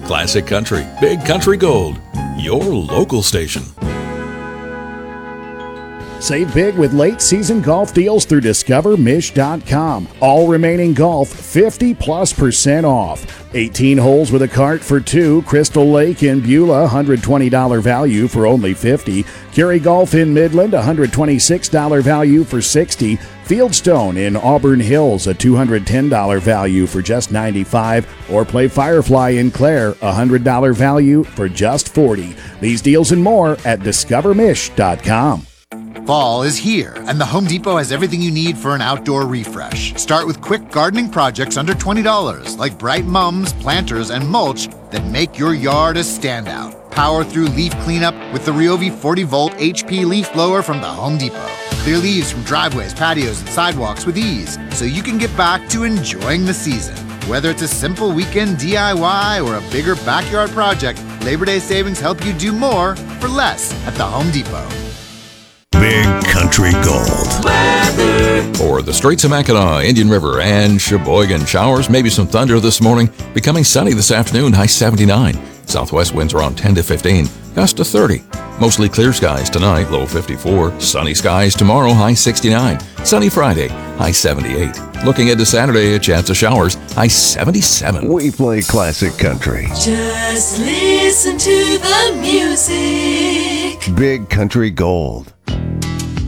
Classic Country, Big Country Gold, your local station. Save big with late season golf deals through DiscoverMish.com. All remaining golf 50+% off. 18 holes with a cart for $2. Crystal Lake in Beulah, $120 value for only $50. Curie Golf in Midland, $126 value for $60. Fieldstone in Auburn Hills, a $210 value for just $95. Or play Firefly in Clare, $100 value for just $40. These deals and more at DiscoverMish.com. Fall is here, and the Home Depot has everything you need for an outdoor refresh. Start with quick gardening projects under $20, like bright mums, planters, and mulch that make your yard a standout. Power through leaf cleanup with the Ryobi 40-volt HP leaf blower from the Home Depot. Clear leaves from driveways, patios, and sidewalks with ease, so you can get back to enjoying the season. Whether it's a simple weekend DIY or a bigger backyard project, Labor Day savings help you do more for less at the Home Depot. Big Country Gold weather. For the Straits of Mackinac, Indian River, and Sheboygan, showers, maybe some thunder this morning. Becoming sunny this afternoon, high 79. Southwest winds around 10 to 15, gust to 30. Mostly clear skies tonight, low 54. Sunny skies tomorrow, high 69. Sunny Friday, high 78. Looking into Saturday, a chance of showers, high 77. We play classic country. Just listen to the music. Big Country Gold.